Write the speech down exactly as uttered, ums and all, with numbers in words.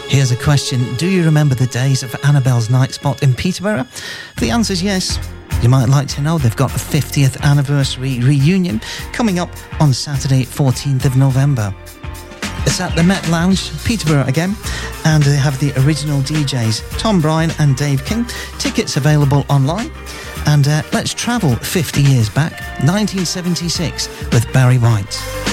Here's a question. Do you remember the days of Annabelle's Night Spot in Peterborough? If the answer's yes, you might like to know they've got a fiftieth anniversary reunion coming up on Saturday, fourteenth of November. It's at the Met Lounge, Peterborough again, and they have the original D Js, Tom Bryan and Dave King. Tickets available online. And uh, let's travel fifty years back, nineteen seventy-six, with Barry White.